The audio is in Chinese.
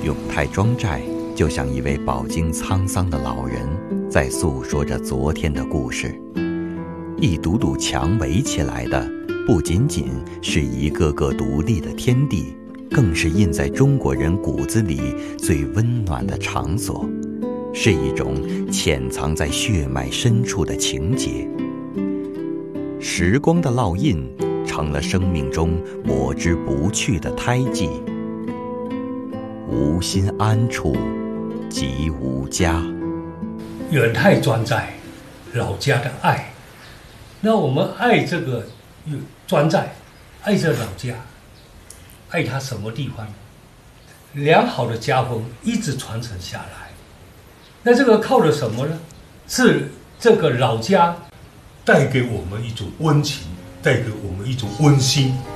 永泰庄寨就像一位饱经沧桑的老人，在诉说着昨天的故事。一堵堵墙围起来的，不仅仅是一个个独立的天地，更是印在中国人骨子里最温暖的场所，是一种潜藏在血脉深处的情结。时光的烙印成了生命中抹之不去的胎记。无心安处，即无家。 远泰庄寨，老家的爱。那我们爱这个庄寨，爱这老家，爱它什么地方？良好的家风一直传承下来。那这个靠的什么呢？是这个老家带给我们一种温情，带给我们一种温馨。